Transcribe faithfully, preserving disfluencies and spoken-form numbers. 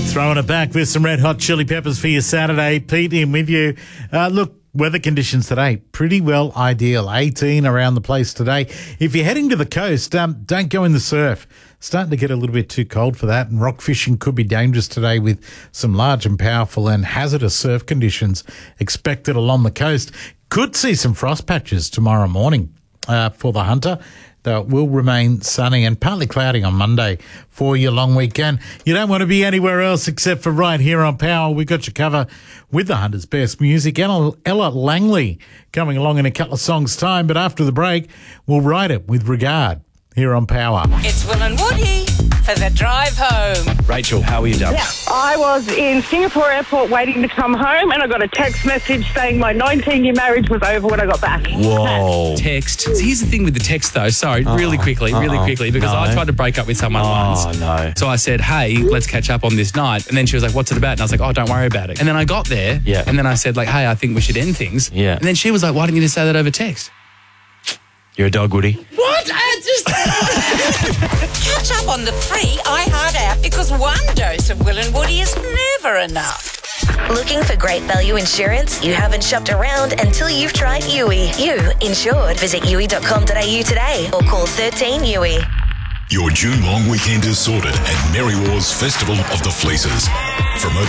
Throwing it back with some Red Hot Chili Peppers for your Saturday. Pete in with you. Uh, look, weather conditions today, pretty well ideal. eighteen around the place today. If you're heading to the coast, um, don't go in the surf. Starting to get a little bit too cold for that, and rock fishing could be dangerous today with some large and powerful and hazardous surf conditions expected along the coast. Could see some frost patches tomorrow morning uh, for the Hunter. Though it will remain sunny and partly cloudy on Monday for your long weekend. You don't want to be anywhere else except for right here on Power. We got you covered with the Hunter's best music. Ella, Ella Langley coming along in a couple of songs' time, but after the break, we'll ride it with regard here on Power. It's Will and Woody for the drive home. Rachel, how are you, Dub? Yeah, I was in Singapore airport waiting to come home, and I got a text message saying my nineteen-year marriage was over when I got back. Whoa. Text. So here's the thing with the text, though. Sorry, Uh-oh. really quickly, really Uh-oh. quickly, because No. I tried to break up with someone Oh, once. no. So I said, hey, let's catch up on this night. And then she was like, what's it about? And I was like, oh, don't worry about it. And then I got there, Yeah. and then I said, like, hey, I think we should end things. Yeah. And then she was like, why didn't you just say that over text? You're a dog, Woody. What? I just... Catch up on the free iHeart app because one dose of Will and Woody is never enough. Looking for great value insurance? You haven't shopped around until you've tried U I. You insured. Visit U I dot com dot a u today or call thirteen U I. Your June long weekend is sorted at Merry Wars Festival of the Fleeces. From over